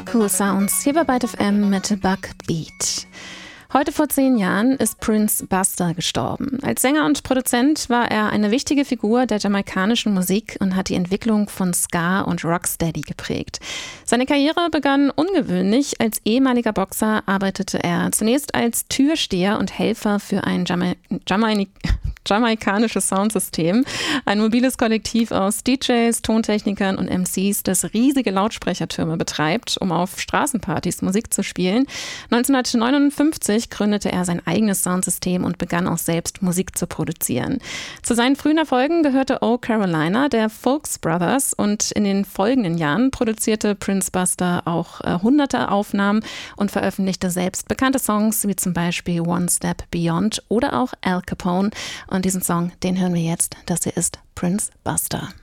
Cool Sounds hier bei Byte FM mit Bug Beat. Heute vor 10 Jahren ist Prince Buster gestorben. Als Sänger und Produzent war er eine wichtige Figur der jamaikanischen Musik und hat die Entwicklung von Ska und Rocksteady geprägt. Seine Karriere begann ungewöhnlich. Als ehemaliger Boxer arbeitete er zunächst als Türsteher und Helfer für ein jamaikanisches Soundsystem, ein mobiles Kollektiv aus DJs, Tontechnikern und MCs, das riesige Lautsprechertürme betreibt, um auf Straßenpartys Musik zu spielen. 1959 gründete er sein eigenes Soundsystem und begann auch selbst Musik zu produzieren. Zu seinen frühen Erfolgen gehörte Oh Carolina der Folks Brothers und in den folgenden Jahren produzierte Prince Buster auch hunderte Aufnahmen und veröffentlichte selbst bekannte Songs wie zum Beispiel One Step Beyond oder auch Al Capone. Und diesen Song, den hören wir jetzt. Das hier ist Prince Buster.